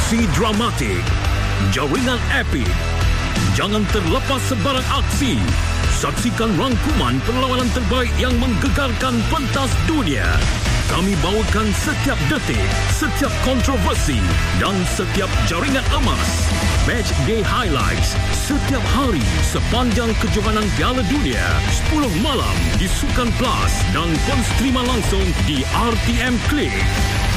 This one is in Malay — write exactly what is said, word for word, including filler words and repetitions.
Aksi dramatik, jaringan epik. Jangan terlepas sebarang aksi. Saksikan rangkuman perlawanan terbaik yang menggegarkan pentas dunia. Kami bawakan setiap detik, setiap kontroversi dan setiap jaringan emas. Match Day Highlights setiap hari sepanjang kejohanan Piala Dunia. sepuluh malam di Sukan Plus dan konstrima langsung di R T M Klik.